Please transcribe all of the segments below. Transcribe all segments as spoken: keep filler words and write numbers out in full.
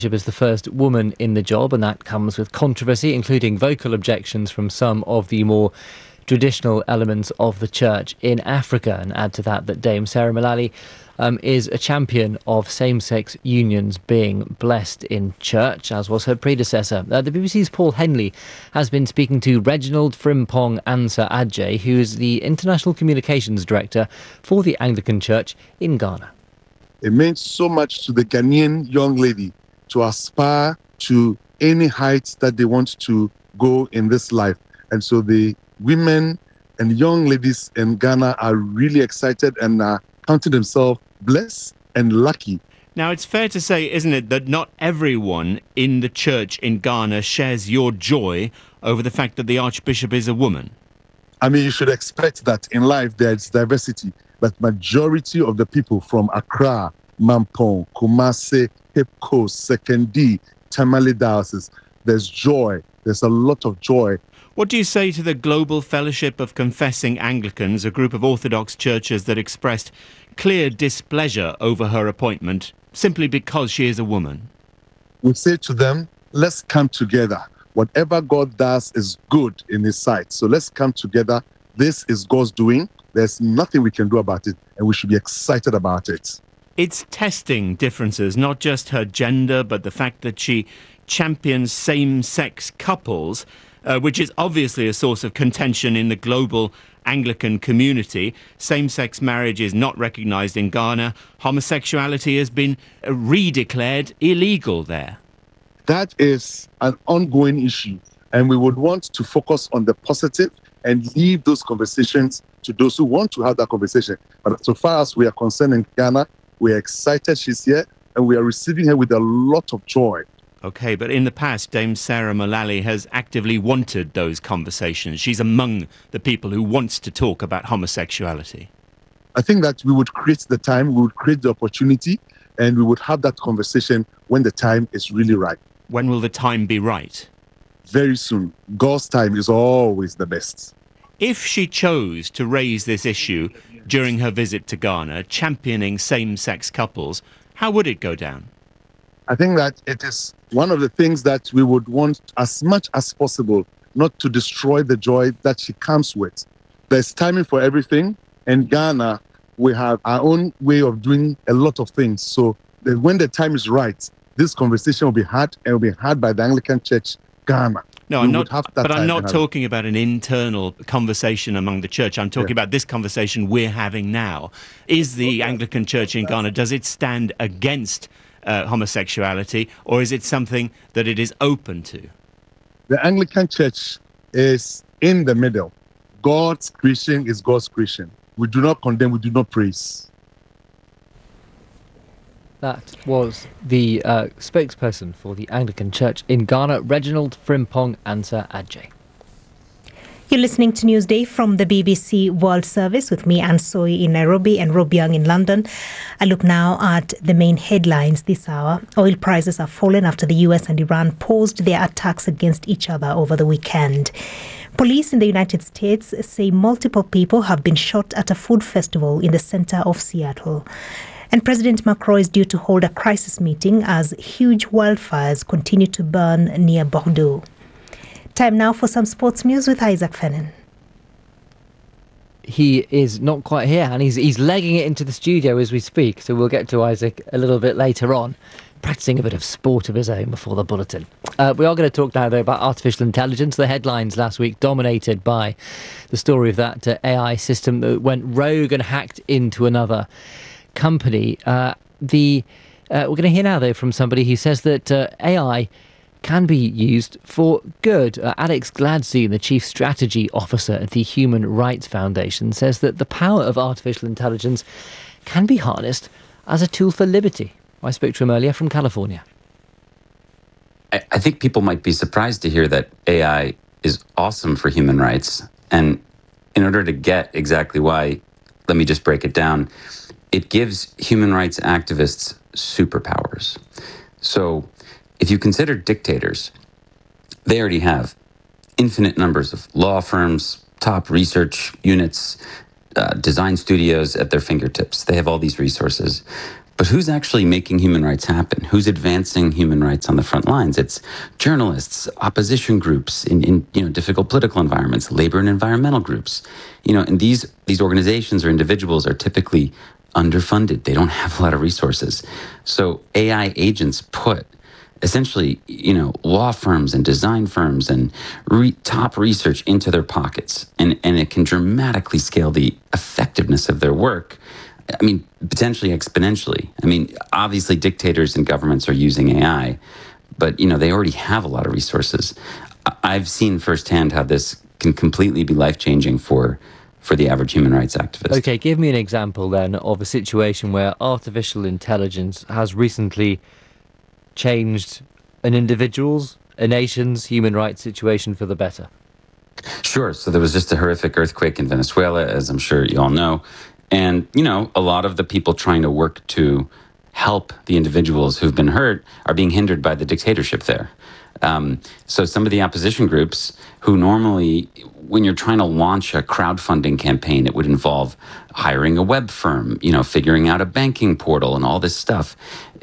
As the first woman in the job, and that comes with controversy, including vocal objections from some of the more traditional elements of the church in Africa. And add to that that Dame Sarah Mullally um, is a champion of same-sex unions being blessed in church, as was her predecessor. Uh, the B B C's Paul Henley has been speaking to Reginald Frimpong Ansah Adjei, who is the International Communications Director for the Anglican Church in Ghana. It meant so much to the Ghanaian young lady to aspire to any heights that they want to go in this life. And so the women and young ladies in Ghana are really excited and are counting themselves blessed and lucky. Now, it's fair to say, isn't it, that not everyone in the church in Ghana shares your joy over the fact that the Archbishop is a woman? I mean, you should expect that in life there's diversity, but majority of the people from Accra, Mampong, Kumasi, Cape Coast, Sekondi, Tamale Diocese, there's joy. There's a lot of joy. What do you say to the Global Fellowship of Confessing Anglicans, a group of Orthodox churches that expressed clear displeasure over her appointment simply because she is a woman? We say to them, let's come together. Whatever God does is good in His sight. So let's come together. This is God's doing. There's nothing we can do about it, and we should be excited about it. It's testing differences, not just her gender, but the fact that she champions same-sex couples, uh, which is obviously a source of contention in the global Anglican community. Same-sex marriage is not recognised in Ghana. Homosexuality has been uh, redeclared illegal there. That is an ongoing issue, and we would want to focus on the positive and leave those conversations to those who want to have that conversation. But so far as we are concerned in Ghana, we are excited she's here, and we are receiving her with a lot of joy. OK, but in the past, Dame Sarah Mullally has actively wanted those conversations. She's among the people who wants to talk about homosexuality. I think that we would create the time, we would create the opportunity, and we would have that conversation when the time is really right. When will the time be right? Very soon. God's time is always the best. If she chose to raise this issue during her visit to Ghana, championing same-sex couples, how would it go down? I think that it is one of the things that we would want as much as possible not to destroy the joy that she comes with. There's timing for everything. In Ghana, we have our own way of doing a lot of things. So that when the time is right, this conversation will be had, and will be had by the Anglican Church Ghana. No, I'm not, but I'm not talking about an internal conversation among the church. I'm talking yeah. about this conversation we're having now. Is the Anglican Church in Ghana, does it stand against uh, homosexuality, or is it something that it is open to? The Anglican Church is in the middle. God's creation is God's creation. We do not condemn, we do not praise. That was the uh, spokesperson for the Anglican Church in Ghana, Reginald Frimpong Ansah Adjei. You're listening to Newsday from the B B C World Service with me, Anne Soy in Nairobi and Rob Young in London. I look now at the main headlines this hour. Oil prices have fallen after the U S and Iran paused their attacks against each other over the weekend. Police in the United States say multiple people have been shot at a food festival in the center of Seattle. And President Macron is due to hold a crisis meeting as huge wildfires continue to burn near Bordeaux. Time now for some sports news with Isaac Fennan. He is not quite here, and he's he's legging it into the studio as we speak, so we'll get to Isaac a little bit later on, practicing a bit of sport of his own before the bulletin. Uh, we are going to talk now, though, about artificial intelligence. The headlines last week dominated by the story of that uh, A I system that went rogue and hacked into another company. Uh, the uh, we're going to hear now, though, from somebody who says that uh, A I can be used for good. Uh, Alex Gladstein, the Chief Strategy Officer at the Human Rights Foundation, says that the power of artificial intelligence can be harnessed as a tool for liberty. I spoke to him earlier from California. I, I think people might be surprised to hear that A I is awesome for human rights. And in order to get exactly why, let me just break it down. It gives human rights activists superpowers. So if you consider dictators, they already have infinite numbers of law firms, top research units, uh, design studios at their fingertips. They have all these resources. But who's actually making human rights happen? Who's advancing human rights on the front lines? It's journalists, opposition groups in, in you know difficult political environments, labor and environmental groups. You know, and these these organizations or individuals are typically underfunded. They don't have a lot of resources. So A I agents put essentially, you know, law firms and design firms and re- top research into their pockets, and, and it can dramatically scale the effectiveness of their work. I mean, potentially exponentially. I mean, obviously dictators and governments are using A I, but, you know, they already have a lot of resources. I've seen firsthand how this can completely be life-changing for for the average human rights activist. Okay, give me an example then of a situation where artificial intelligence has recently changed an individual's, a nation's human rights situation for the better. Sure. So there was just a horrific earthquake in Venezuela, as I'm sure you all know. And, you know, a lot of the people trying to work to help the individuals who've been hurt are being hindered by the dictatorship there. Um, so some of the opposition groups who normally, when you're trying to launch a crowdfunding campaign, it would involve hiring a web firm, you know, figuring out a banking portal and all this stuff.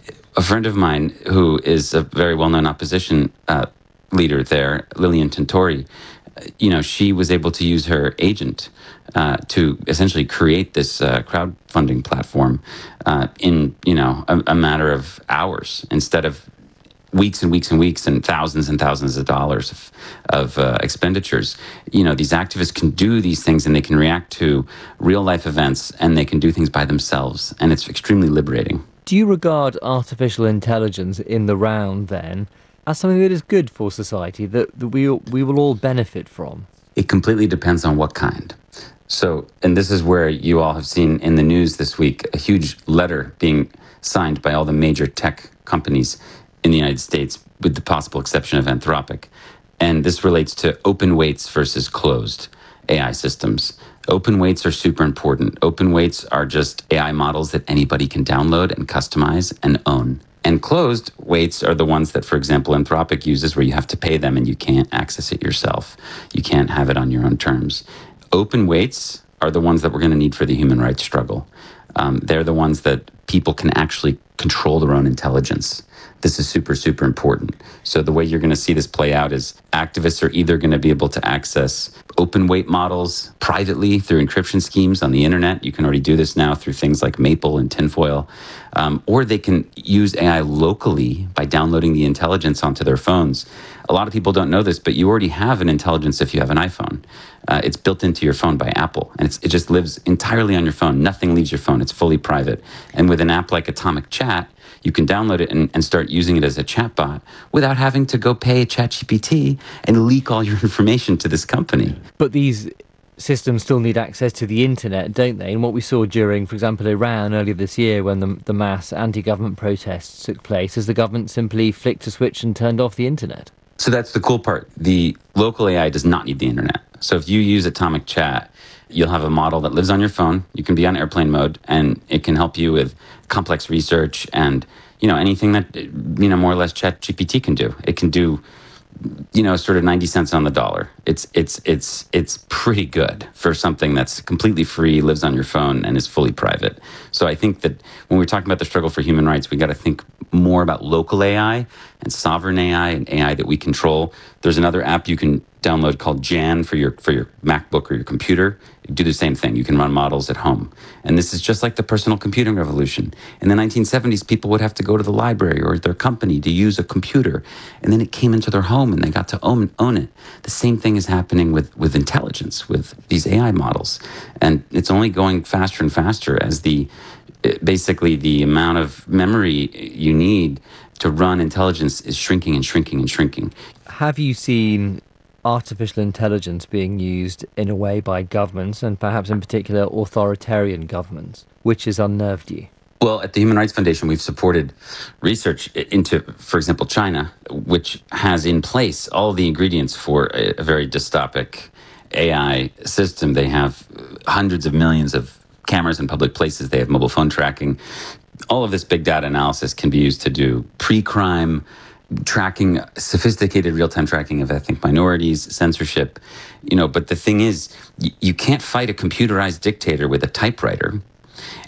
A friend of mine who is a very well-known opposition uh, leader there, Lilian Tintori, you know, she was able to use her agent uh, to essentially create this uh, crowdfunding platform uh, in, you know, a, a matter of hours instead of weeks and weeks and weeks and thousands and thousands of dollars of, of uh, expenditures. You know, these activists can do these things and they can react to real life events and they can do things by themselves. And it's extremely liberating. Do you regard artificial intelligence in the round then as something that is good for society, that, that we, we will all benefit from? It completely depends on what kind. So, and this is where you all have seen in the news this week, a huge letter being signed by all the major tech companies in the United States, with the possible exception of Anthropic. And this relates to open weights versus closed A I systems. Open weights are super important. Open weights are just A I models that anybody can download and customize and own. And closed weights are the ones that, for example, Anthropic uses, where you have to pay them and you can't access it yourself. You can't have it on your own terms. Open weights are the ones that we're going to need for the human rights struggle. Um, they're the ones that people can actually control their own intelligence. This is super, super important. So the way you're going to see this play out is activists are either going to be able to access open weight models privately through encryption schemes on the internet. You can already do this now through things like Maple and Tinfoil. Um, or they can use A I locally by downloading the intelligence onto their phones. A lot of people don't know this, but you already have an intelligence if you have an iPhone. Uh, it's built into your phone by Apple, and it's, it just lives entirely on your phone. Nothing leaves your phone. It's fully private. And with an app like Atomic Chat, you can download it and, and start using it as a chatbot without having to go pay ChatGPT and leak all your information to this company. But these systems still need access to the internet, don't they? And what we saw during, for example, Iran earlier this year, when the, the mass anti-government protests took place, is the government simply flicked a switch and turned off the internet. So that's the cool part. The local A I does not need the internet. So if you use Atomic Chat, you'll have a model that lives on your phone. You can be on airplane mode, and it can help you with complex research and, you know, anything that, you know, more or less ChatGPT can do. It can do, you know, sort of ninety cents on the dollar. It's it's it's it's pretty good for something that's completely free, lives on your phone, and is fully private. So I think that when we're talking about the struggle for human rights, we got to think more about local A I and sovereign A I and A I that we control. There's another app you can download called Jan for your for your MacBook or your computer. You do the same thing. You can run models at home. And this is just like the personal computing revolution. In the nineteen seventies, people would have to go to the library or their company to use a computer. And then it came into their home and they got to own, own it. The same thing is happening with, with intelligence, with these A I models. And it's only going faster and faster as the basically the amount of memory you need to run intelligence is shrinking and shrinking and shrinking. Have you seen artificial intelligence being used in a way by governments, and perhaps in particular authoritarian governments, which has unnerved you? Well, at the Human Rights Foundation, we've supported research into, for example, China, which has in place all the ingredients for a, a very dystopic A I system. They have hundreds of millions of cameras in public places. They have mobile phone tracking. All of this big data analysis can be used to do pre-crime tracking, sophisticated real-time tracking of ethnic minorities, censorship. You know, but the thing is, y- you can't fight a computerized dictator with a typewriter.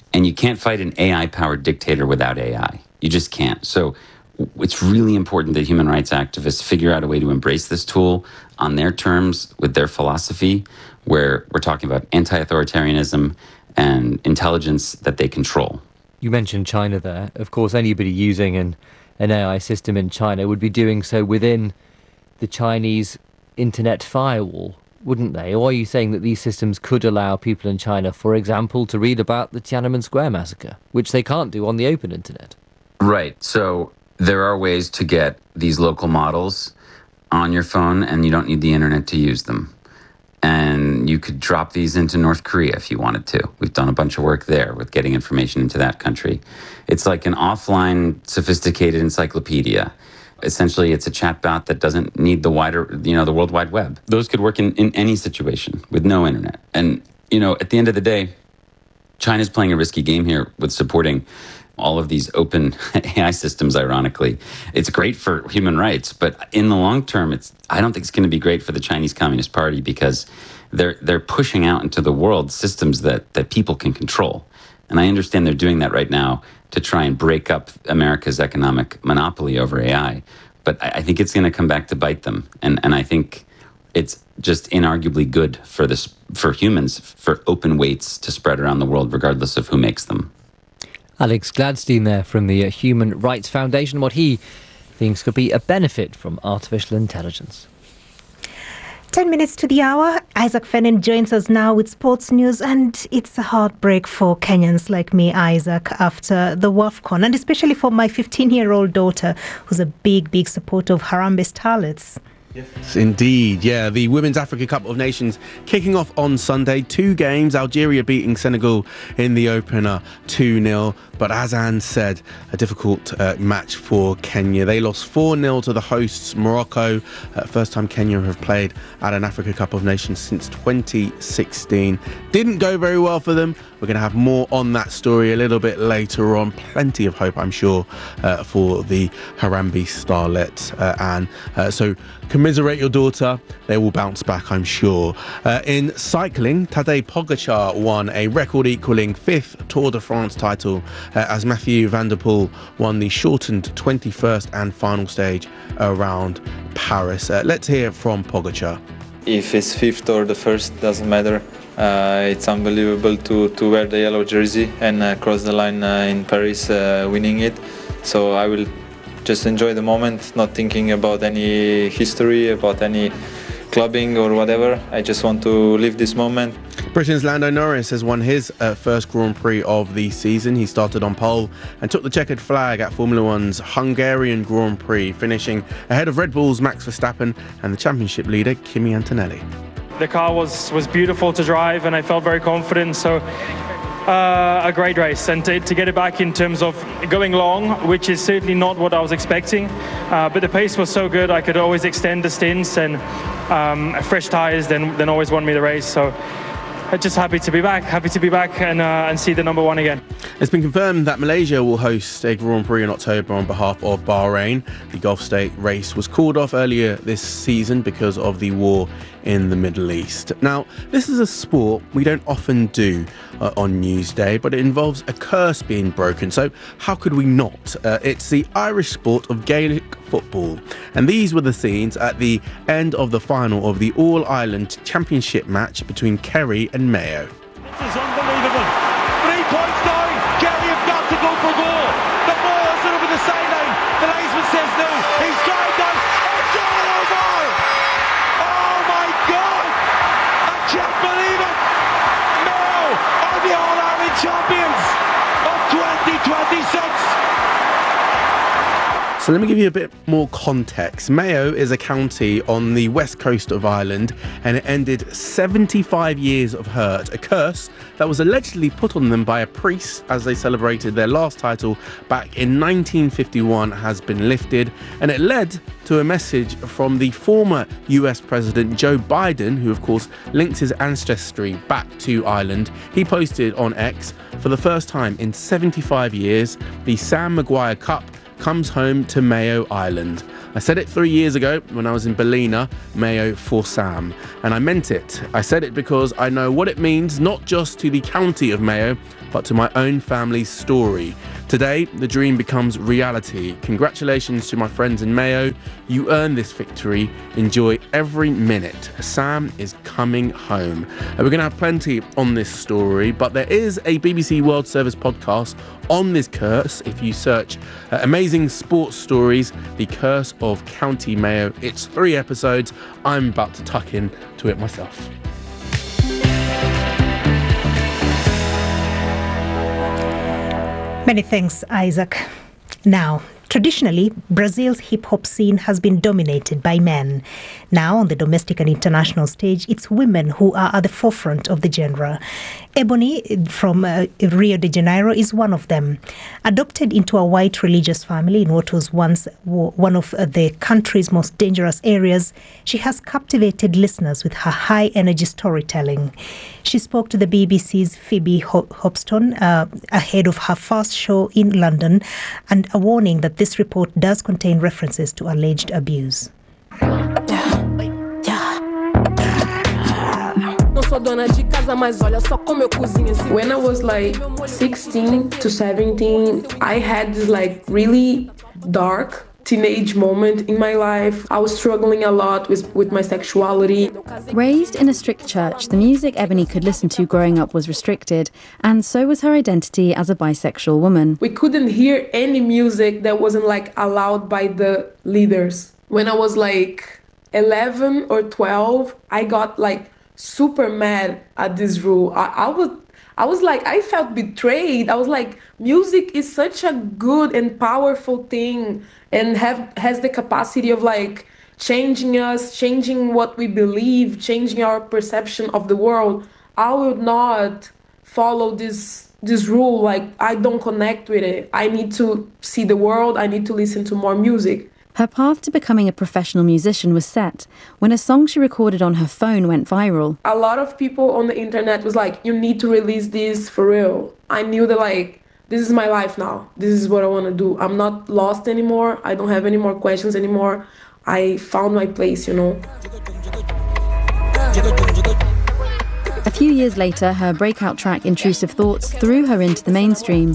And you can't fight an A I-powered dictator without A I. You just can't. So it's really important that human rights activists figure out a way to embrace this tool on their terms with their philosophy, where we're talking about anti-authoritarianism and intelligence that they control. You mentioned China there. Of course, anybody using an, an A I system in China would be doing so within the Chinese internet firewall, wouldn't they? Or are you saying that these systems could allow people in China, for example, to read about the Tiananmen Square massacre, which they can't do on the open internet? Right. So there are ways to get these local models on your phone, and you don't need the internet to use them. And you could drop these into North Korea if you wanted to. We've done a bunch of work there with getting information into that country. It's like an offline, sophisticated encyclopedia. Essentially, it's a chatbot that doesn't need the wider, you know, the World Wide Web. Those could work in, in any situation with no internet. And, you know, at the end of the day, China's playing a risky game here with supporting all of these open A I systems, ironically. It's great for human rights, but in the long term, it's I don't think it's going to be great for the Chinese Communist Party, because they're they're pushing out into the world systems that, that people can control. And I understand they're doing that right now to try and break up America's economic monopoly over A I. But I, I think it's going to come back to bite them. And and I think it's just inarguably good for this for humans, for open weights to spread around the world, regardless of who makes them. Alex Gladstein there from the Human Rights Foundation, what he thinks could be a benefit from artificial intelligence. Ten minutes to the hour. Isaac Fennin joins us now with sports news, and it's a heartbreak for Kenyans like me, Isaac, after the WAFCON, and especially for my fifteen-year-old daughter, who's a big, big supporter of Harambee Starlets. Yes, indeed. Yeah, the Women's Africa Cup of Nations kicking off on Sunday. Two games, Algeria beating Senegal in the opener two nil. But as Anne said, a difficult uh, match for Kenya. They lost four nil to the hosts, Morocco. Uh, first time Kenya have played at an Africa Cup of Nations since twenty sixteen. Didn't go very well for them. We're going to have more on that story a little bit later on. Plenty of hope, I'm sure, uh, for the Harambee Starlets, uh, Anne. Uh, so commiserate your daughter. They will bounce back, I'm sure. Uh, in cycling, Tadej Pogacar won a record-equalling fifth Tour de France title uh, as Mathieu van der Poel won the shortened twenty-first and final stage around Paris. Uh, let's hear from Pogacar. If it's fifth or the first, doesn't matter. Uh, it's unbelievable to, to wear the yellow jersey and uh, cross the line uh, in Paris, uh, winning it. So I will just enjoy the moment, not thinking about any history, about any clubbing or whatever. I just want to live this moment. Britain's Lando Norris has won his uh, first Grand Prix of the season. He started on pole and took the checkered flag at Formula One's Hungarian Grand Prix, finishing ahead of Red Bull's Max Verstappen and the championship leader Kimi Antonelli. The car was, was beautiful to drive and I felt very confident, so uh, a great race. And to, to get it back in terms of going long, which is certainly not what I was expecting, uh, but the pace was so good I could always extend the stints, and um, fresh tyres then, then always won me the race. So I'm just happy to be back, happy to be back and, uh, and see the number one again. It's been confirmed that Malaysia will host a Grand Prix in October on behalf of Bahrain. The Gulf State race was called off earlier this season because of the war in the Middle East. Now, this is a sport we don't often do uh, on Newsday, but it involves a curse being broken. So how could we not? Uh, it's the Irish sport of Gaelic football. And these were the scenes at the end of the final of the All-Ireland Championship match between Kerry and Mayo. This is unbelievable. Three points down. Kerry have got to go for goal. The ball is over the sideline. The linesman says no. He's trying down. It's all over. Oh my God. I can't believe it. Mayo are the All-Ireland champions of twenty twenty-six. So let me give you a bit more context. Mayo is a county on the west coast of Ireland, and it ended seventy-five years of hurt, a curse that was allegedly put on them by a priest as they celebrated their last title back in nineteen fifty-one has been lifted, and it led to a message from the former U S President Joe Biden, who of course linked his ancestry back to Ireland. He posted on X, for the first time in seventy-five years, the Sam Maguire Cup comes home to Mayo Island. I said it three years ago when I was in Ballina, Mayo for Sam, and I meant it. I said it because I know what it means not just to the county of Mayo, but to my own family's story. Today, the dream becomes reality. Congratulations to my friends in Mayo. You earned this victory. Enjoy every minute. Sam is coming home. And we're going to have plenty on this story, but there is a B B C World Service podcast on this curse. If you search uh, Amazing Sports Stories, The Curse of County Mayo, it's three episodes. I'm about to tuck in to it myself. Many thanks, Isaac. Now, traditionally, Brazil's hip-hop scene has been dominated by men. Now, on the domestic and international stage, it's women who are at the forefront of the genre. Ebony from uh, Rio de Janeiro is one of them. Adopted into a white religious family in what was once one of the country's most dangerous areas, she has captivated listeners with her high-energy storytelling. She spoke to the B B C's Phoebe Hopstone uh, ahead of her first show in London, and a warning that this report does contain references to alleged abuse. When I was like sixteen to seventeen, I had this like really dark teenage moment in my life. I was struggling a lot with, with my sexuality. Raised in a strict church, the music Ebony could listen to growing up was restricted, and so was her identity as a bisexual woman. We couldn't hear any music that wasn't like allowed by the leaders. When I was like eleven or twelve, I got like super mad at this rule. I, I was I was like, I felt betrayed. I was like, music is such a good and powerful thing and have has the capacity of like changing us, changing what we believe, changing our perception of the world. I will not follow this this rule. Like, I don't connect with it. I need to see the world. I need to listen to more music. Her path to becoming a professional musician was set when a song she recorded on her phone went viral. A lot of people on the internet was like, you need to release this for real. I knew that like, this is my life now. This is what I want to do. I'm not lost anymore. I don't have any more questions anymore. I found my place, you know. A few years later, her breakout track, Intrusive Thoughts, threw her into the mainstream.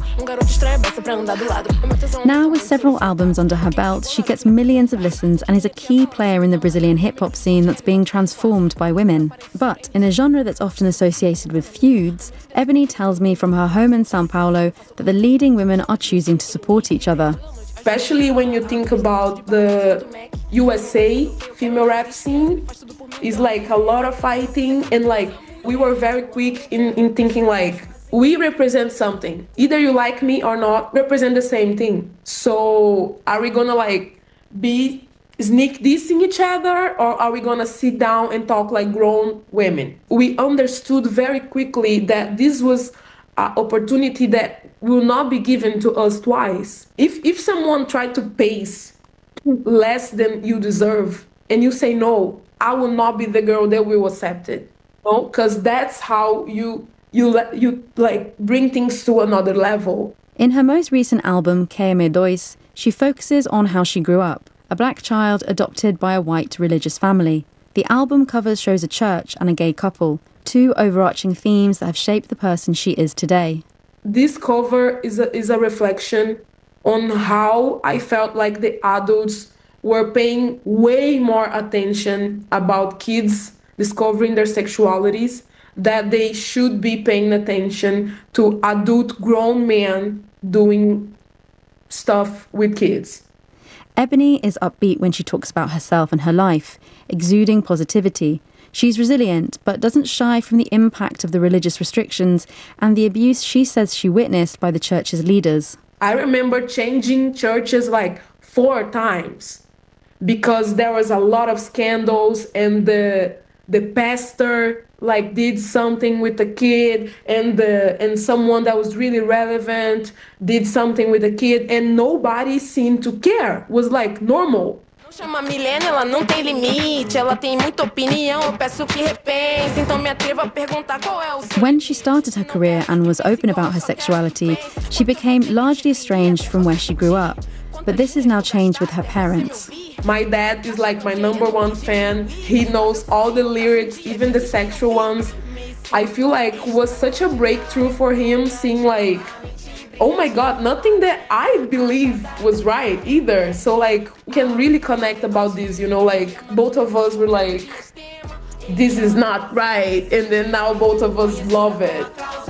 Now, with several albums under her belt, she gets millions of listens and is a key player in the Brazilian hip-hop scene that's being transformed by women. But in a genre that's often associated with feuds, Ebony tells me from her home in Sao Paulo that the leading women are choosing to support each other. Especially when you think about the U S A female rap scene, it's like a lot of fighting, and like we were very quick in, in thinking like, we represent something. Either you like me or not, represent the same thing. So are we gonna like be sneak dissing each other, or are we gonna sit down and talk like grown women? We understood very quickly that this was an opportunity that will not be given to us twice. If if someone tried to pace less than you deserve and you say no, I will not be the girl that will accept it. No, because that's how you you let you like bring things to another level. In her most recent album, K M E two, she focuses on how she grew up, a black child adopted by a white religious family. The album covers shows a church and a gay couple, two overarching themes that have shaped the person she is today. This cover is a, is a reflection on how I felt like the adults were paying way more attention about kids discovering their sexualities, that they should be paying attention to adult grown men doing stuff with kids. Ebony is upbeat when she talks about herself and her life, exuding positivity. She's resilient, but doesn't shy from the impact of the religious restrictions and the abuse she says she witnessed by the church's leaders. I remember changing churches like four times because there was a lot of scandals, and the the pastor like did something with the kid, and the and someone that was really relevant did something with the kid, and nobody seemed to care. It was like normal. When she started her career and was open about her sexuality, she became largely estranged from where she grew up. But this is now changed with her parents. My dad is like my number one fan. He knows all the lyrics, even the sexual ones. I feel like it was such a breakthrough for him, seeing like, oh my God, nothing that I believe was right either. So like, we can really connect about this, you know, like both of us were like, this is not right. And then now both of us love it.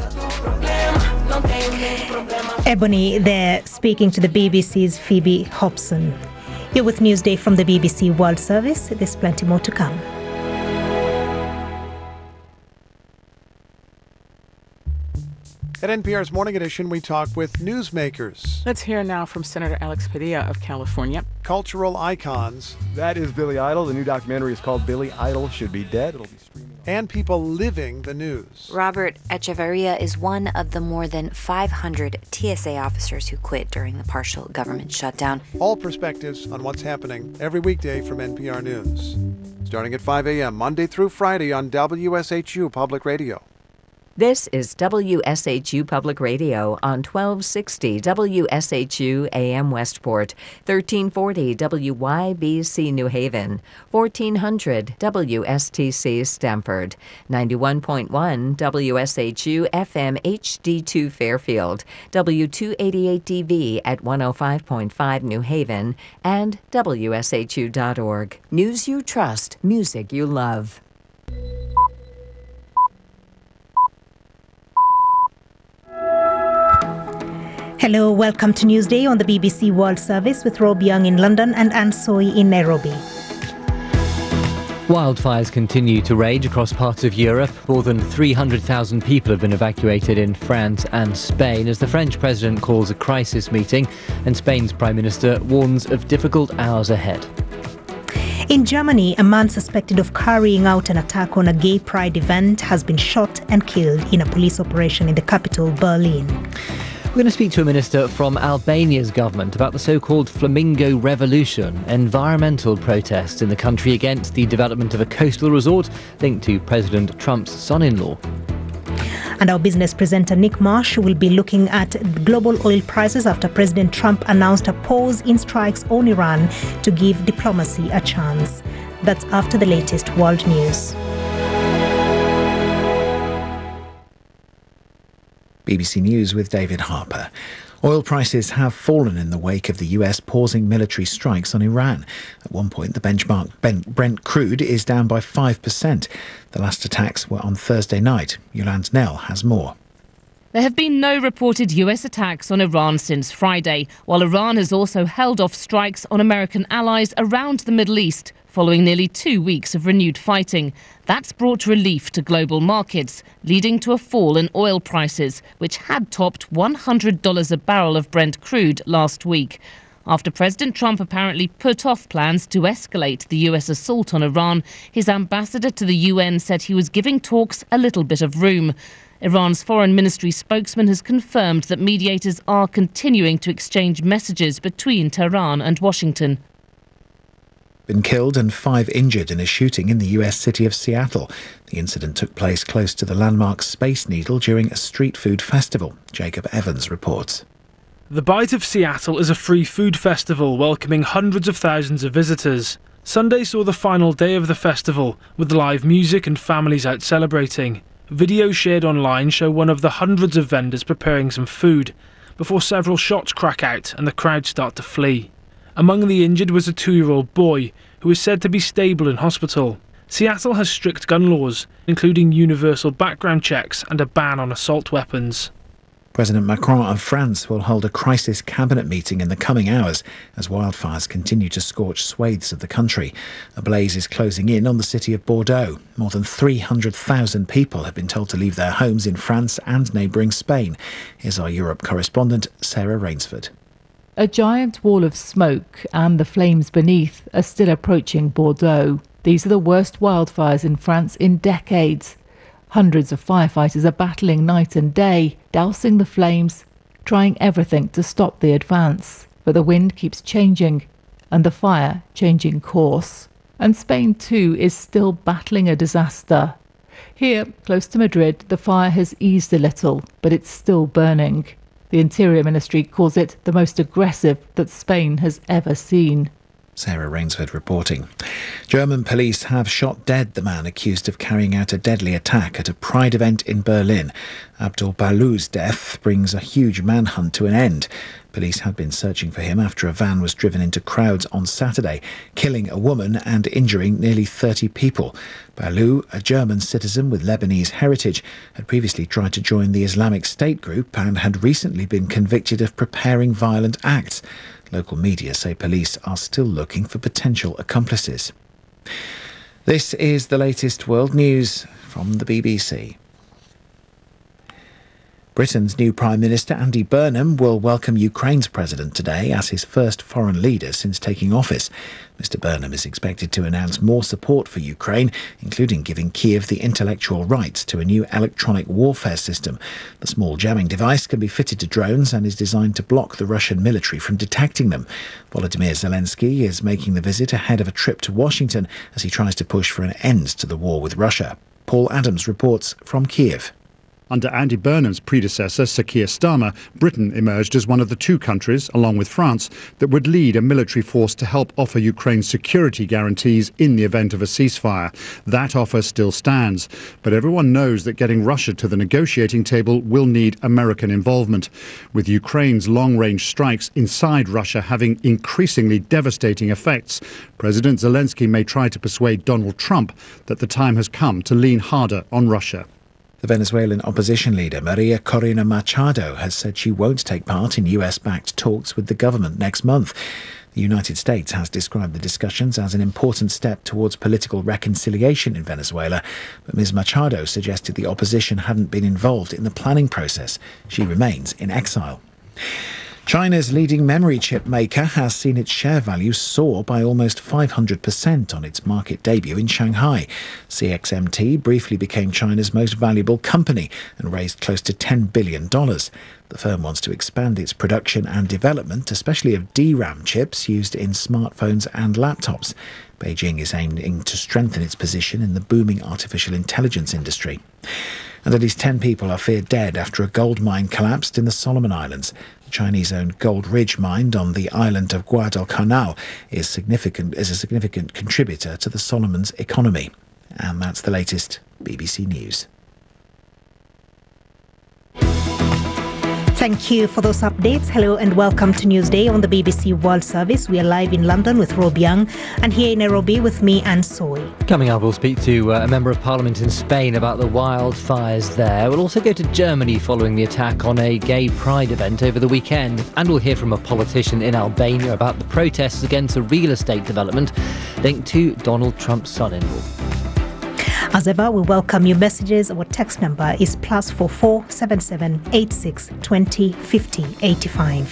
Ebony there speaking to the B B C's Phoebe Hobson. You're with Newsday from the B B C World Service. There's plenty more to come. At N P R's Morning Edition, we talk with newsmakers. Let's hear now from Senator Alex Padilla of California. Cultural icons. That is Billy Idol. The new documentary is called Billy Idol Should Be Dead. It'll be streaming. And people living the news. Robert Echeverria is one of the more than five hundred T S A officers who quit during the partial government shutdown. All perspectives on what's happening every weekday from N P R News. Starting at five a.m. Monday through Friday on W S H U Public Radio. This is W S H U Public Radio on twelve sixty W S H U A M Westport, thirteen forty W Y B C New Haven, fourteen hundred W S T C Stamford, ninety-one point one W S H U F M H D two Fairfield, W two eighty-eight D V at one oh five point five New Haven, and W S H U dot org. News you trust, music you love. Hello, welcome to Newsday on the B B C World Service with Rob Young in London and Anne Soy in Nairobi. Wildfires continue to rage across parts of Europe. More than three hundred thousand people have been evacuated in France and Spain as the French president calls a crisis meeting and Spain's prime minister warns of difficult hours ahead. In Germany, a man suspected of carrying out an attack on a gay pride event has been shot and killed in a police operation in the capital, Berlin. We're going to speak to a minister from Albania's government about the so-called Flamingo Revolution, environmental protests in the country against the development of a coastal resort linked to President Trump's son-in-law. And our business presenter Nick Marsh will be looking at global oil prices after President Trump announced a pause in strikes on Iran to give diplomacy a chance. That's after the latest world news. B B C News with David Harper. Oil prices have fallen in the wake of the U S pausing military strikes on Iran. At one point, the benchmark Brent crude is down by five percent. The last attacks were on Thursday night. Yolande Knell has more. There have been no reported U S attacks on Iran since Friday, while Iran has also held off strikes on American allies around the Middle East, following nearly two weeks of renewed fighting. That's brought relief to global markets, leading to a fall in oil prices, which had topped one hundred dollars a barrel of Brent crude last week. After President Trump apparently put off plans to escalate the U S assault on Iran, his ambassador to the U N said he was giving talks a little bit of room. Iran's foreign ministry spokesman has confirmed that mediators are continuing to exchange messages between Tehran and Washington. Been killed and five injured in a shooting in the U S city of Seattle. The incident took place close to the landmark Space Needle during a street food festival. Jacob Evans reports. The Bite of Seattle is a free food festival welcoming hundreds of thousands of visitors. Sunday saw the final day of the festival, with live music and families out celebrating. Videos shared online show one of the hundreds of vendors preparing some food, before several shots crack out and the crowd start to flee. Among the injured was a two-year-old boy, who is said to be stable in hospital. Seattle has strict gun laws, including universal background checks and a ban on assault weapons. President Macron of France will hold a crisis cabinet meeting in the coming hours as wildfires continue to scorch swathes of the country. A blaze is closing in on the city of Bordeaux. More than three hundred thousand people have been told to leave their homes in France and neighbouring Spain. Here's our Europe correspondent, Sarah Rainsford. A giant wall of smoke and the flames beneath are still approaching Bordeaux. These are the worst wildfires in France in decades. Hundreds of firefighters are battling night and day, dousing the flames, trying everything to stop the advance. But the wind keeps changing and the fire changing course. And Spain too is still battling a disaster. Here, close to Madrid, the fire has eased a little, but it's still burning. The Interior Ministry calls it the most aggressive that Spain has ever seen. Sarah Rainsford reporting. German police have shot dead the man accused of carrying out a deadly attack at a Pride event in Berlin. Abdul Balou's death brings a huge manhunt to an end. Police had been searching for him after a van was driven into crowds on Saturday, killing a woman and injuring nearly thirty people. Balou, a German citizen with Lebanese heritage, had previously tried to join the Islamic State group and had recently been convicted of preparing violent acts. Local media say police are still looking for potential accomplices. This is the latest world news from the B B C. Britain's new Prime Minister, Andy Burnham, will welcome Ukraine's president today as his first foreign leader since taking office. Mister Burnham is expected to announce more support for Ukraine, including giving Kyiv the intellectual rights to a new electronic warfare system. The small jamming device can be fitted to drones and is designed to block the Russian military from detecting them. Volodymyr Zelensky is making the visit ahead of a trip to Washington as he tries to push for an end to the war with Russia. Paul Adams reports from Kyiv. Under Andy Burnham's predecessor, Sir Keir Starmer, Britain emerged as one of the two countries, along with France, that would lead a military force to help offer Ukraine security guarantees in the event of a ceasefire. That offer still stands, but everyone knows that getting Russia to the negotiating table will need American involvement. With Ukraine's long-range strikes inside Russia having increasingly devastating effects, President Zelensky may try to persuade Donald Trump that the time has come to lean harder on Russia. The Venezuelan opposition leader Maria Corina Machado has said she won't take part in U S-backed talks with the government next month. The United States has described the discussions as an important step towards political reconciliation in Venezuela, but Miz Machado suggested the opposition hadn't been involved in the planning process. She remains in exile. China's leading memory chip maker has seen its share value soar by almost five hundred percent on its market debut in Shanghai. C X M T briefly became China's most valuable company and raised close to ten billion dollars. The firm wants to expand its production and development, especially of D RAM chips used in smartphones and laptops. Beijing is aiming to strengthen its position in the booming artificial intelligence industry. And at least ten people are feared dead after a gold mine collapsed in the Solomon Islands. The Chinese-owned Gold Ridge mine on the island of Guadalcanal is significant is a significant contributor to the Solomons' economy. And that's the latest B B C News. Thank you for those updates. Hello and welcome to Newsday on the B B C World Service. We are live in London with Rob Young and here in Nairobi with me, Anne Soy. Coming up, we'll speak to uh, a member of parliament in Spain about the wildfires there. We'll also go to Germany following the attack on a gay pride event over the weekend. And we'll hear from a politician in Albania about the protests against a real estate development linked to Donald Trump's son-in-law. As ever, we welcome your messages. Our text number is plus four four seven seven eight six twenty fifty eighty five.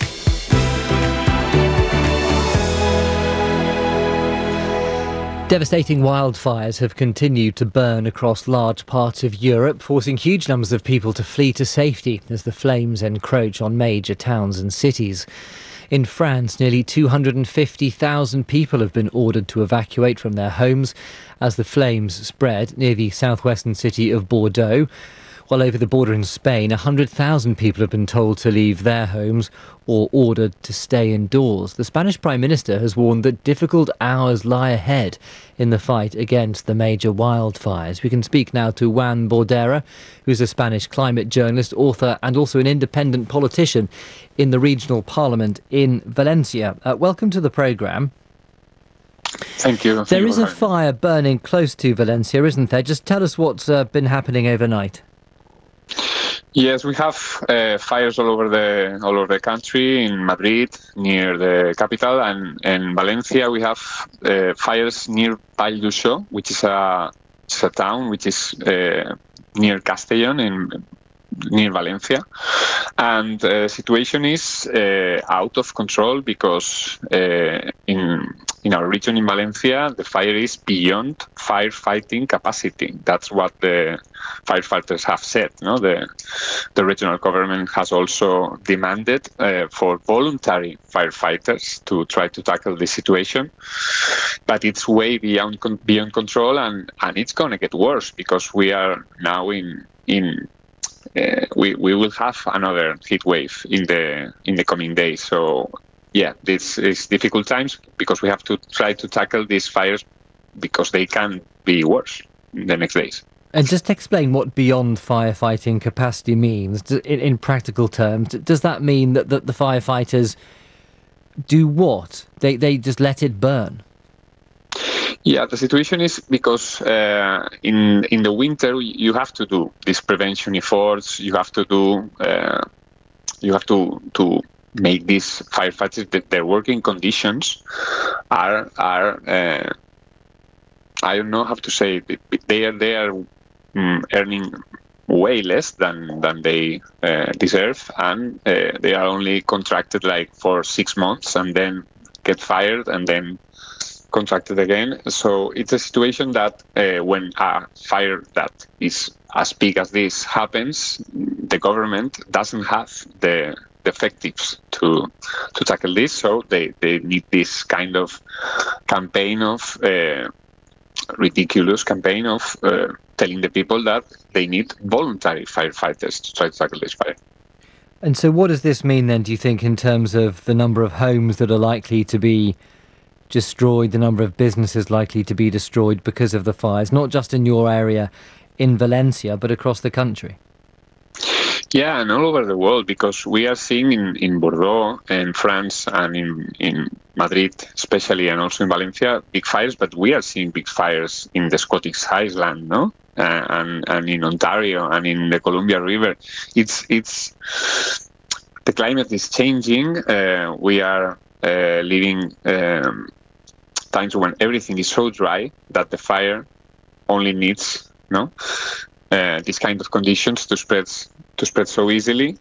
Devastating wildfires have continued to burn across large parts of Europe, forcing huge numbers of people to flee to safety as the flames encroach on major towns and cities. In France, nearly two hundred fifty thousand people have been ordered to evacuate from their homes as the flames spread near the southwestern city of Bordeaux. While over the border in Spain, one hundred thousand people have been told to leave their homes or ordered to stay indoors. The Spanish Prime Minister has warned that difficult hours lie ahead in the fight against the major wildfires. We can speak now to Juan Bordera, who's a Spanish climate journalist, author and also an independent politician in the regional parliament in Valencia. Uh, welcome to the programme. Thank you. Thank there you is a fire burning close to Valencia, isn't there? Just tell us what's uh, been happening overnight. Yes, we have uh, fires all over the all over the country. In Madrid, near the capital, and in Valencia, we have uh, fires near Vall d'Uixó, which is a, it's a town which is uh, near Castellón, in near Valencia. And the uh, situation is uh, out of control because uh, in in our region in Valencia, the fire is beyond firefighting capacity. That's what the firefighters have said. No, the the regional government has also demanded uh, for voluntary firefighters to try to tackle the situation, but it's way beyond beyond control, and and it's going to get worse because we are now in in uh, we we will have another heat wave in the in the coming days. So yeah, this is difficult times because we have to try to tackle these fires because they can be worse in the next days. And just explain what beyond firefighting capacity means in, in practical terms. Does that mean that, that the firefighters do what? They they just let it burn? Yeah, the situation is because uh, in in the winter you have to do these prevention efforts. You have to do uh, you have to to make these firefighters that their working conditions are are uh, I don't know how to say it. They are they are um, earning way less than than they uh, deserve, and uh, they are only contracted like for six months and then get fired and then contracted again. So it's a situation that uh, when a fire that is as big as this happens, the government doesn't have the, the effectives to to tackle this. So they, they need this kind of campaign of uh, ridiculous campaign of uh, telling the people that they need voluntary firefighters to try to tackle this fire. And so what does this mean then, do you think, in terms of the number of homes that are likely to be destroyed, the number of businesses likely to be destroyed because of the fires, not just in your area in Valencia, but across the country? Yeah, and all over the world, because we are seeing in, in Bordeaux, in France, and in, in Madrid especially, and also in Valencia, big fires, but we are seeing big fires in the Scottish Highlands, no? Uh, and, and in Ontario, and in the Columbia River. It's, it's, the climate is changing. Uh, we are uh, living um, times when everything is so dry that the fire only needs, no, uh, these kind of conditions to spread to spread so easily,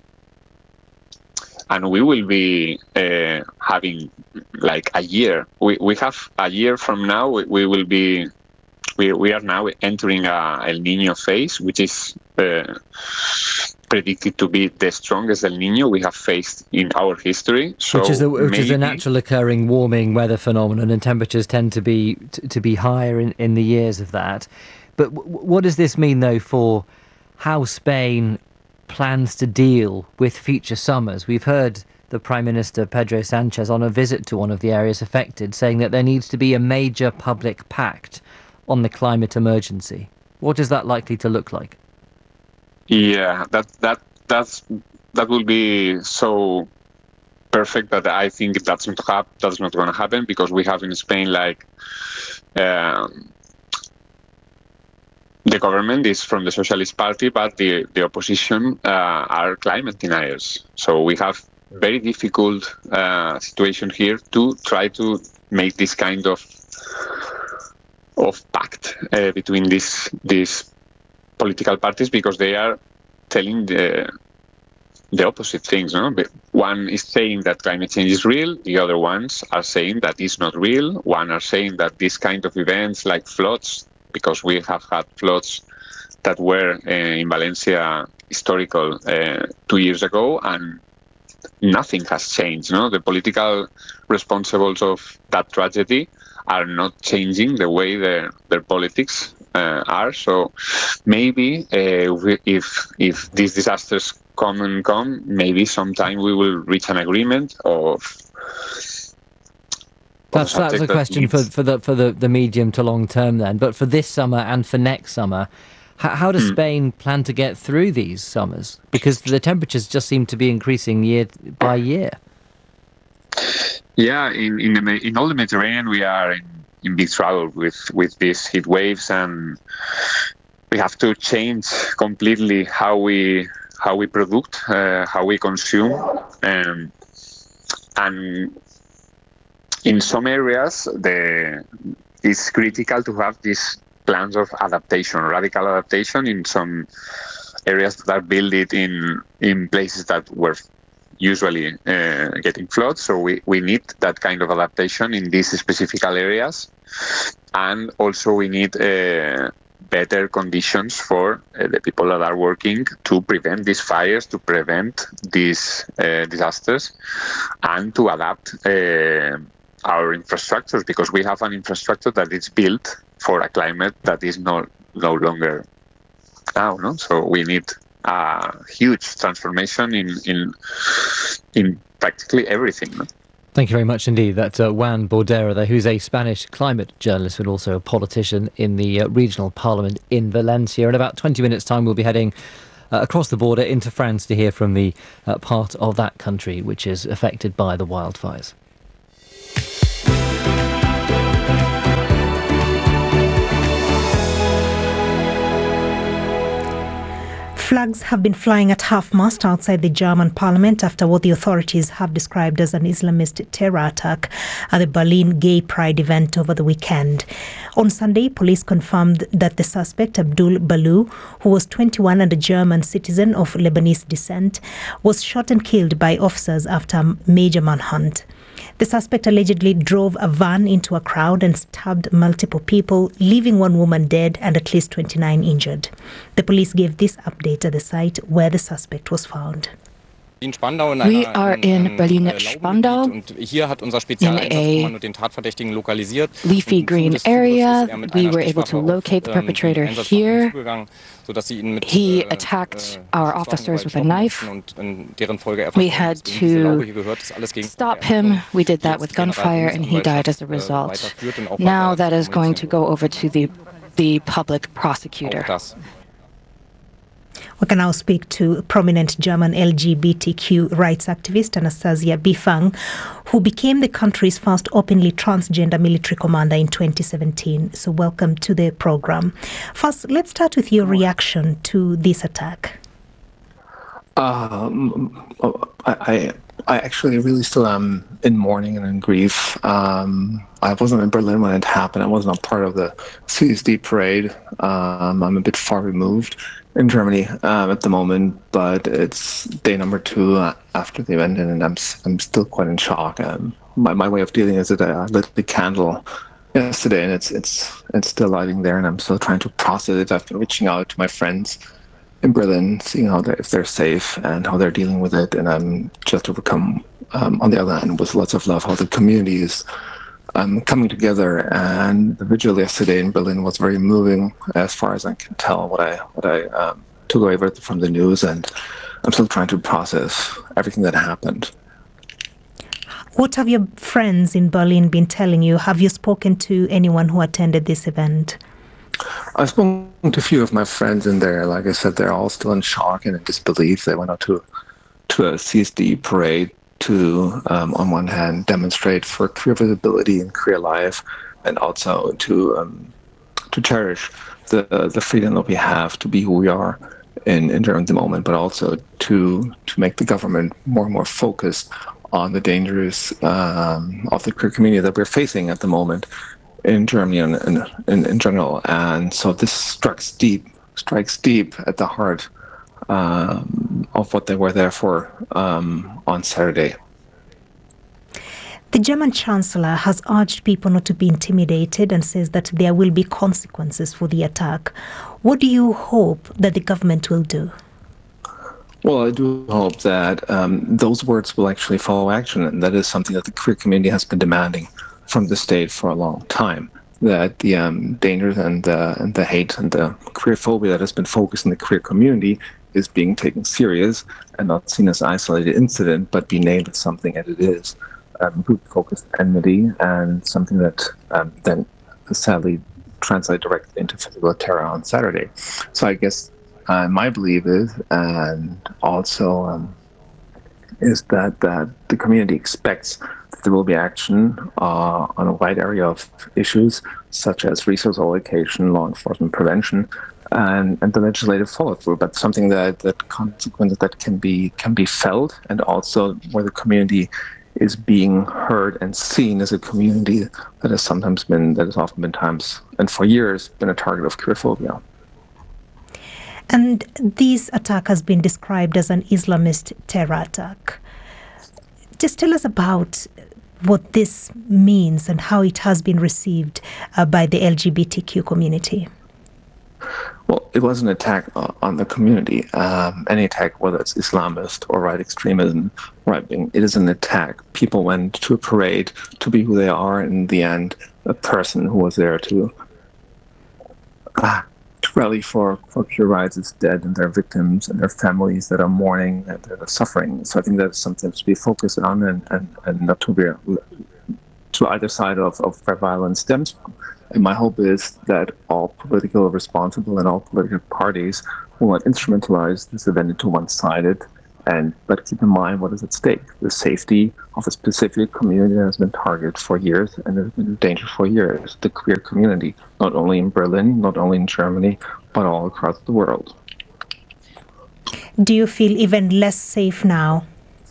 and we will be uh, having like a year. We we have a year from now. We, we will be. We we are now entering a El Niño phase, which is uh, predicted to be the strongest El Niño we have faced in our history. So which is a, which maybe, is a natural occurring warming weather phenomenon, and temperatures tend to be to, to be higher in, in the years of that. But w- what does this mean, though, for how Spain plans to deal with future summers? We've heard the Prime Minister Pedro Sanchez on a visit to one of the areas affected saying that there needs to be a major public pact on the climate emergency. What is that likely to look like? Yeah, that that that's that will be so perfect that I think that's not hap- that's not going to happen, because we have in Spain like um, the government is from the Socialist Party, but the the opposition uh, are climate deniers. So we have very difficult uh, situation here to try to make this kind of of pact uh, between these these political parties, because they are telling the the opposite things. No, one is saying that climate change is real. The other ones are saying that it's not real. One are saying that this kind of events like floods, because we have had floods that were uh, in Valencia historical uh, two years ago, and nothing has changed. No, the political responsibles of that tragedy are not changing the way their their politics uh, are. So maybe uh, we, if if these disasters come and come, maybe sometime we will reach an agreement of. That's that's a question for for the for the, the medium to long term then. But for this summer and for next summer, how, how does mm. Spain plan to get through these summers? Because the temperatures just seem to be increasing year by year. Yeah, in in, the, in all the Mediterranean, we are in, in big trouble with, with these heat waves, and we have to change completely how we how we produce, uh, how we consume, um, and in some areas, the it's critical to have these plans of adaptation, radical adaptation. In some areas that are built in in places that were usually uh, getting floods, so we, we need that kind of adaptation in these specific areas, and also we need uh, better conditions for uh, the people that are working to prevent these fires, to prevent these uh, disasters, and to adapt uh, our infrastructures, because we have an infrastructure that is built for a climate that is no no longer now, no? So we need a huge transformation in in in practically everything. No? Thank you very much indeed. That's uh, Juan Bordera there, who's a Spanish climate journalist but also a politician in the uh, regional parliament in Valencia. In about twenty minutes' time, we'll be heading uh, across the border into France to hear from the uh, part of that country which is affected by the wildfires. Flags have been flying at half-mast outside the German parliament after what the authorities have described as an Islamist terror attack at the Berlin Gay Pride event over the weekend. On Sunday, police confirmed that the suspect, Abdul Balou, who was twenty-one and a German citizen of Lebanese descent, was shot and killed by officers after a major manhunt. The suspect allegedly drove a van into a crowd and stabbed multiple people, leaving one woman dead and at least twenty-nine injured. The police gave this update at the site where the suspect was found. We are in Berlin-Spandau in a leafy green area. We were able to locate the perpetrator here. He attacked our officers with a knife. We had to stop him. We did that with gunfire, and he died as a result. Now that is going to go over to the, the public prosecutor. We can now speak to prominent German L G B T Q rights activist Anastasia Bifang, who became the country's first openly transgender military commander in twenty seventeen. So welcome to the program. First, let's start with your reaction to this attack. Um, I, I actually really still am in mourning and in grief. Um, I wasn't in Berlin when it happened. I wasn't a part of the C S D parade. Um, I'm a bit far removed in Germany um, at the moment, but it's day number two uh, after the event, and I'm I'm still quite in shock. Um, my my way of dealing is that I lit the candle yesterday, and it's it's it's still lighting there, and I'm still trying to process it. I've been reaching out to my friends in Berlin, seeing how they if they're safe and how they're dealing with it, and I'm just overcome um, on the other hand with lots of love how the community is um, coming together. And the vigil yesterday in Berlin was very moving, as far as I can tell. What I what I um, took away from the news, and I'm still trying to process everything that happened. What have your friends in Berlin been telling you? Have you spoken to anyone who attended this event? I've spoken to a few of my friends in there. Like I said, they're all still in shock and in disbelief. They went out to to a C S D parade to, um, on one hand, demonstrate for queer visibility and queer life, and also to um, to cherish the the freedom that we have to be who we are in, in Germany at the moment, but also to to make the government more and more focused on the dangers um, of the queer community that we're facing at the moment in Germany and in, in general. And so this strikes deep, strikes deep at the heart um, of what they were there for um, on Saturday. The German Chancellor has urged people not to be intimidated and says that there will be consequences for the attack. What do you hope that the government will do? Well, I do hope that um, those words will actually follow action, and that is something that the queer community has been demanding from the state for a long time, that the um, dangers and, uh, and the hate and the queer phobia that has been focused in the queer community is being taken serious and not seen as an isolated incident, but be named as something that it is. Um, group-focused enmity, and something that um, then sadly translated directly into physical terror on Saturday. So I guess uh, my belief is, and also um, is that, that the community expects that there will be action uh, on a wide area of issues, such as resource allocation, law enforcement prevention, and, and the legislative follow-through, but something that, that consequences that can be can be felt, and also where the community is being heard and seen as a community that has sometimes been, that has often been times, and for years, been a target of queerphobia. And this attack has been described as an Islamist terror attack. Just tell us about what this means and how it has been received uh, by the L G B T Q community. Well, it was an attack on the community. Um, any attack, whether it's Islamist or right extremism, right wing, it is an attack. People went to a parade to be who they are. In the end, a person who was there to uh, to rally for, for Pure Rights is dead, and their victims and their families that are mourning and that are suffering. So I think that's something to be focused on, and, and, and not to be to either side of, of where violence stems from. And my hope is that all political responsible and all political parties will not instrumentalize this event into one-sided, and but keep in mind what is at stake: the safety of a specific community that has been targeted for years and has been in danger for years, the queer community, not only in Berlin, not only in Germany, but all across the world. Do you feel even less safe now?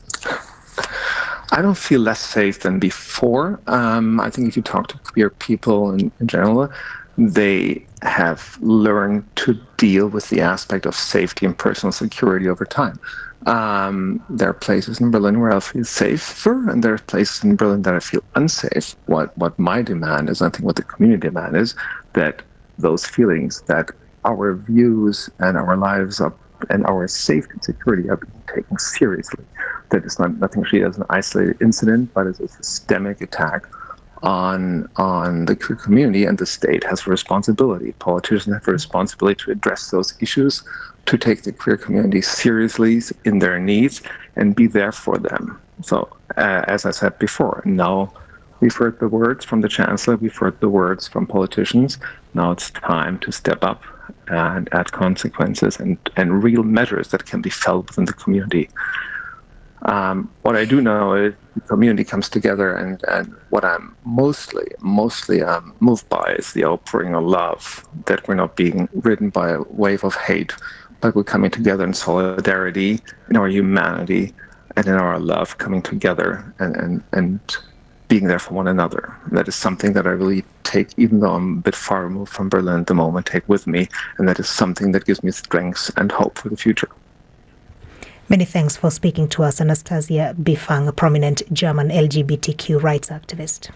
I don't feel less safe than before. Um, I think if you talk to queer people in, in general, they have learned to deal with the aspect of safety and personal security over time. Um, there are places in Berlin where I feel safer, and there are places in Berlin that I feel unsafe. What what my demand is, I think what the community demand is, that those feelings, that our views and our lives are, and our safety and security are being taken seriously. That it's not nothing treated as an isolated incident, but as a systemic attack on on the queer community, and the state has a responsibility. Politicians have a responsibility to address those issues, to take the queer community seriously in their needs and be there for them. So, uh, as I said before, now we've heard the words from the Chancellor, we've heard the words from politicians. Now it's time to step up and add consequences and, and real measures that can be felt within the community. Um, what I do know is the community comes together, and, and what I'm mostly, mostly um, moved by is the outpouring of love, that we're not being ridden by a wave of hate, but we're coming together in solidarity, in our humanity, and in our love, coming together and, and, and being there for one another. That is something that I really take, even though I'm a bit far removed from Berlin at the moment, take with me, and that is something that gives me strength and hope for the future. Many thanks for speaking to us, Anastasia Bifang, a prominent German L G B T Q rights activist.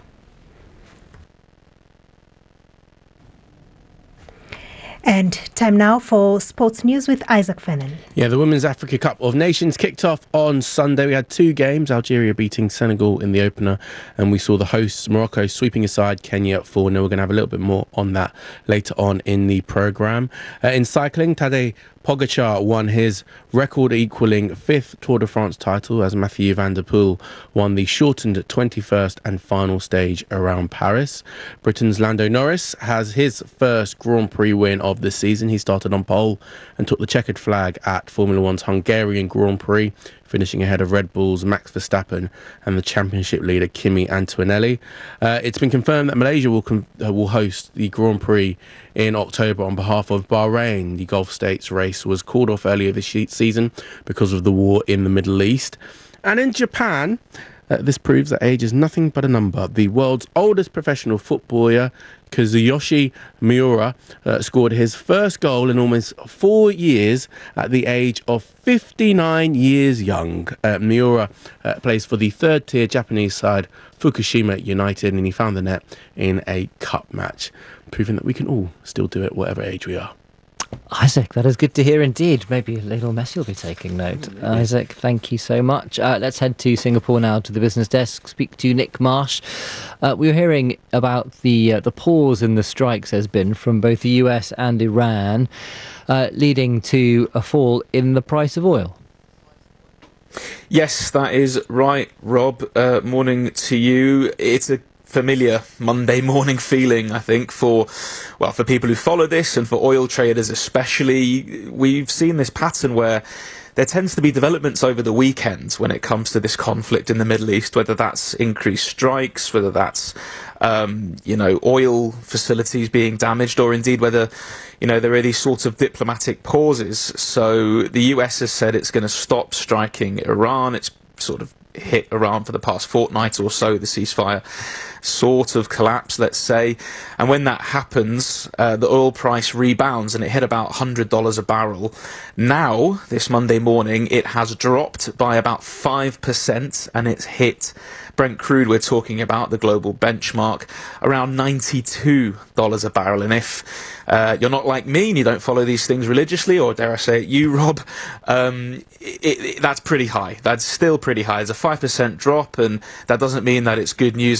And time now for sports news with Isaac Fennan. Yeah, the Women's Africa Cup of Nations kicked off on Sunday. We had two games, Algeria beating Senegal in the opener, and we saw the hosts, Morocco, sweeping aside Kenya four nil. We're going to have a little bit more on that later on in the programme. Uh, in cycling, Tadej Pogacar won his record-equalling fifth Tour de France title as Mathieu van der Poel won the shortened twenty-first and final stage around Paris. Britain's Lando Norris has his first Grand Prix win of the season. He started on pole and took the checkered flag at Formula One's Hungarian Grand Prix, finishing ahead of Red Bull's Max Verstappen and the championship leader Kimi Antonelli. Uh, it's been confirmed that Malaysia will com- uh, will host the Grand Prix in October on behalf of Bahrain. The Gulf States race was called off earlier this season because of the war in the Middle East. And in Japan, uh, this proves that age is nothing but a number. The world's oldest professional footballer, Kazuyoshi Miura, uh, scored his first goal in almost four years at the age of fifty-nine years young. Uh, Miura uh, plays for the third-tier Japanese side, Fukushima United, and he found the net in a cup match, proving that we can all still do it, whatever age we are. Isaac, that is good to hear indeed. Maybe Lionel Messi will be taking note. Maybe. Isaac, thank you so much. Uh, let's head to Singapore now, to the business desk, speak to Nick Marsh. Uh, we were hearing about the uh, the pause in the strikes has been from both the U S and Iran, uh, leading to a fall in the price of oil. Yes, that is right, Rob. Uh, morning to you. It's a familiar Monday morning feeling, I think, for, well, for people who follow this and for oil traders especially. We've seen this pattern where there tends to be developments over the weekends when it comes to this conflict in the Middle East, whether that's increased strikes, whether that's, um, you know, oil facilities being damaged, or indeed whether, you know, there are these sorts of diplomatic pauses. So the U S has said it's going to stop striking Iran. It's sort of hit Iran for the past fortnight or so, the ceasefire sort of collapse, let's say. And when that happens, uh, the oil price rebounds, and it hit about one hundred dollars a barrel. Now, this Monday morning, it has dropped by about five percent, and it's hit Brent crude, we're talking about, the global benchmark, around ninety-two dollars a barrel. And if uh, you're not like me and you don't follow these things religiously, or dare I say it, you, Rob, um, it, it, that's pretty high. That's still pretty high. It's a five percent drop, and that doesn't mean that it's good news and everything's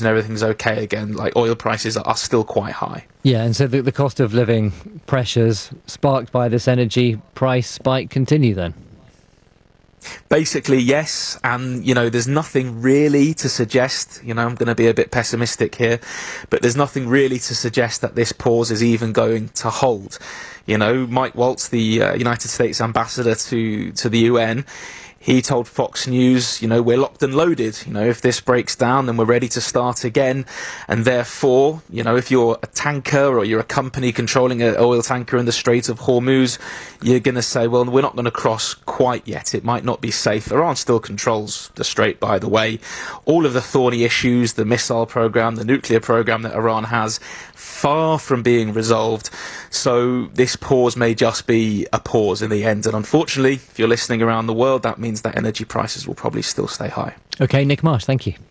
okay again. Like oil prices are, are still quite high. Yeah, and so the, the cost of living pressures sparked by this energy price spike continue then? Basically, yes. And, you know, there's nothing really to suggest, you know, I'm going to be a bit pessimistic here, but there's nothing really to suggest that this pause is even going to hold. You know, Mike Waltz, the uh, United States ambassador to, to the U N, he told Fox News, you know, we're locked and loaded. You know, if this breaks down, then we're ready to start again. And therefore, you know, if you're a tanker or you're a company controlling an oil tanker in the Strait of Hormuz, you're going to say, well, we're not going to cross quite yet. It might not be safe. Iran still controls the Strait, by the way. All of the thorny issues, the missile program, the nuclear program that Iran has, far from being resolved. So this pause may just be a pause in the end. And unfortunately, if you're listening around the world, that means that energy prices will probably still stay high. Okay, Nick Marsh, thank you.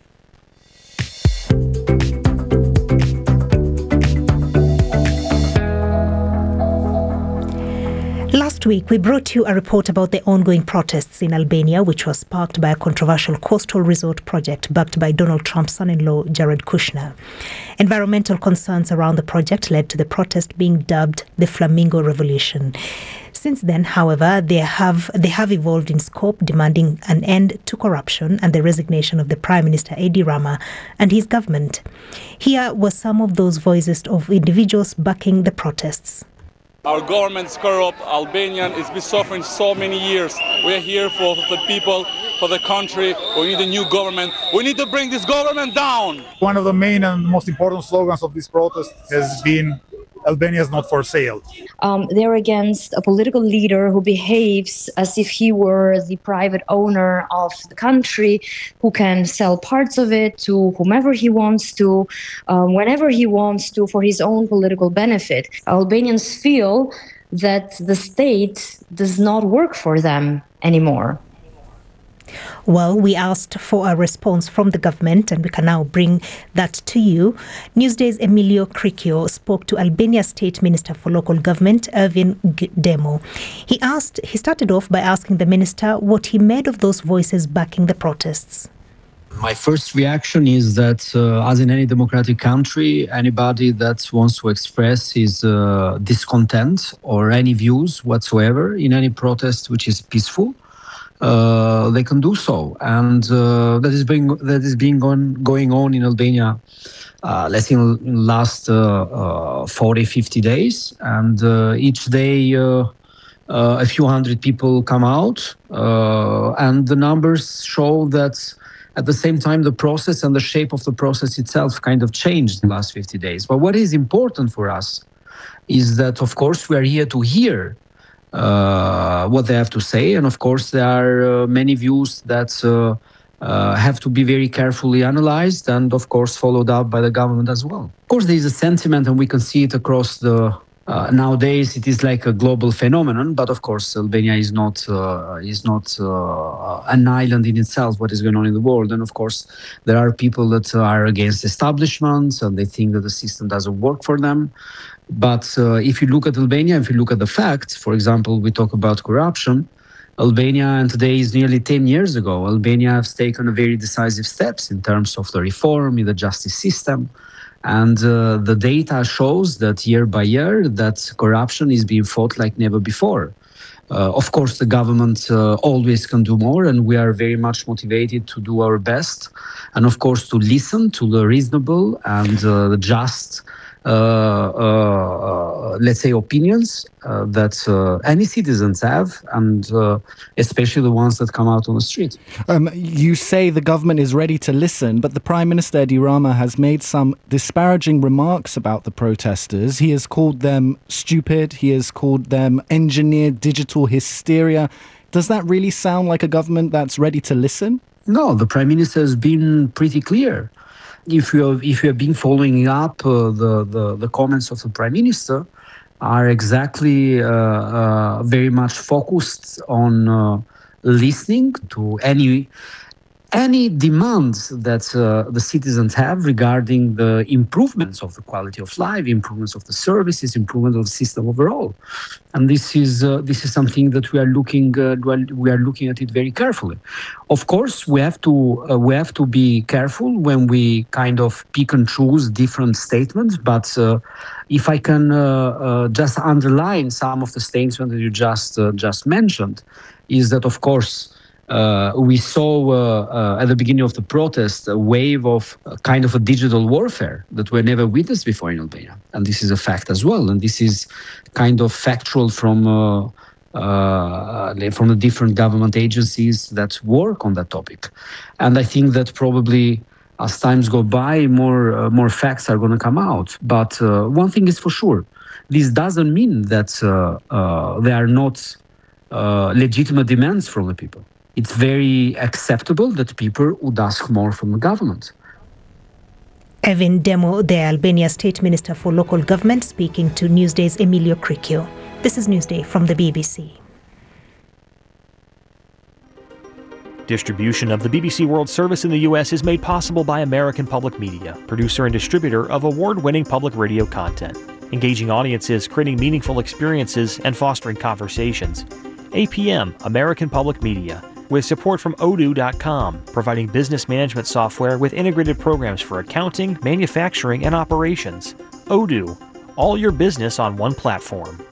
Last week, we brought you a report about the ongoing protests in Albania, which was sparked by a controversial coastal resort project backed by Donald Trump's son-in-law, Jared Kushner. Environmental concerns around the project led to the protest being dubbed the Flamingo Revolution. Since then, however, they have they have evolved in scope, demanding an end to corruption and the resignation of the Prime Minister Edi Rama and his government. Here were some of those voices of individuals backing the protests. Our government's corrupt. Albania has been suffering so many years. We're here for the people, for the country. We need a new government. We need to bring this government down. One of the main and most important slogans of this protest has been Albania is not for sale. Um, they're against a political leader who behaves as if he were the private owner of the country, who can sell parts of it to whomever he wants to, um, whenever he wants to, for his own political benefit. Albanians feel that the state does not work for them anymore. Well, we asked for a response from the government, and we can now bring that to you. Newsday's Emilio Cricchio spoke to Albania's State Minister for Local Government, Ervin Demo. He asked, he started off by asking the minister what he made of those voices backing the protests. My first reaction is that, uh, as in any democratic country, anybody that wants to express his uh, discontent or any views whatsoever in any protest which is peaceful, Uh, they can do so, and uh, that is being that is being on, going on in Albania. Uh, let's say in the last uh, uh, forty, fifty days, and uh, each day uh, uh, a few hundred people come out, uh, and the numbers show that at the same time the process and the shape of the process itself kind of changed in the last fifty days. But what is important for us is that, of course, we are here to hear Uh, what they have to say, and of course there are uh, many views that uh, uh, have to be very carefully analyzed and of course followed up by the government as well. Of course there is a sentiment, and we can see it across the uh, nowadays it is like a global phenomenon, but of course Albania is not uh, is not uh, an island in itself, what is going on in the world. And of course there are people that are against establishments and they think that the system doesn't work for them. But uh, if you look at Albania, if you look at the facts, for example, we talk about corruption, Albania, and today is nearly ten years ago, Albania has taken a very decisive steps in terms of the reform in the justice system. And uh, the data shows that year by year that corruption is being fought like never before. Uh, of course, the government uh, always can do more, and we are very much motivated to do our best. And of course, to listen to the reasonable and uh, the just Uh, uh, let's say opinions uh, that uh, any citizens have, and uh, especially the ones that come out on the street. Um, you say the government is ready to listen, but the Prime Minister Edi Rama has made some disparaging remarks about the protesters. He has called them stupid. He has called them engineered digital hysteria. Does that really sound like a government that's ready to listen? No, the Prime Minister has been pretty clear. If you have, if you have been following up uh, the, the the comments of the Prime Minister, are exactly uh, uh, very much focused on uh, listening to any any demands that uh, the citizens have regarding the improvements of the quality of life, improvements of the services, improvement of the system overall. And this is uh, this is something that we are looking uh, we are looking at it very carefully. Of course, we have to uh, we have to be careful when we kind of pick and choose different statements. But uh, if I can uh, uh, just underline some of the statements that you just uh, just mentioned, is that of course. Uh, we saw uh, uh, at the beginning of the protest a wave of uh, kind of a digital warfare that were never witnessed before in Albania. And this is a fact as well. And this is kind of factual from uh, uh, from the different government agencies that work on that topic. And I think that probably as times go by, more, uh, more facts are going to come out. But uh, one thing is for sure, this doesn't mean that uh, uh, there are not uh, legitimate demands from the people. It's very acceptable that people would ask more from the government. Evin Demo, the Albania State Minister for Local Government, speaking to Newsday's Emilio Cricchio. This is Newsday from the B B C. Distribution of the B B C World Service in the U S is made possible by American Public Media, producer and distributor of award-winning public radio content, engaging audiences, creating meaningful experiences, and fostering conversations. A P M, American Public Media, with support from Odoo dot com, providing business management software with integrated programs for accounting, manufacturing, and operations. Odoo, all your business on one platform.